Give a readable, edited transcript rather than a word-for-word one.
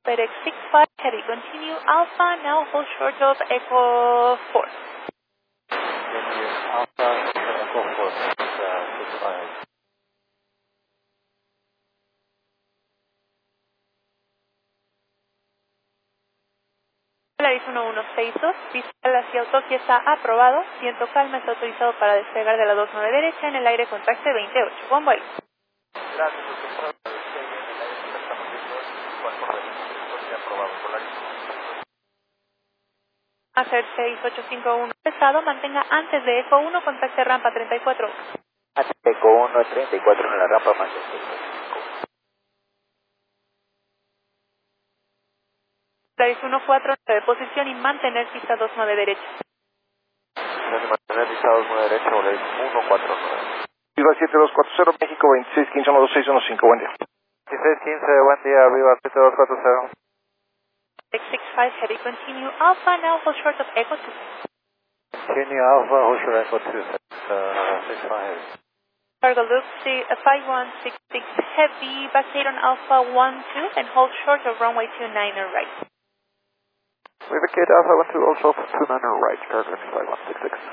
FedEx 65 Heavy, continue Alpha, now hold short of Echo 4. Continue Alpha, Echo 4, 65. Polaris 1162, visual hacia Autopia está aprobado, viento calma está autorizado para despegar de la 29 derecha en el aire con taxi 28. Buen vuelo. Gracias, doctor. Aprobado Polaris. Hacer 6851 pesado, mantenga antes de Eco 1, contacte rampa 34. Eco 1, 34 en la rampa más 5. Polaris 149, posición y mantener pista 29 derecha. Mantener pista 29 derecha, Polaris 149. Viva 7240, México 2615, 12615, buen día. 1615, buen día, Viva 7240. 665 Heavy, continue Alpha, now hold short of Echo 2. Continue Alpha, hold short Echo 2, 65. Cargo loop 5166 Heavy, vacate on Alpha 12 and hold short of runway 29 right. We vacate Alpha 12, also 29 right, Cargo 5166.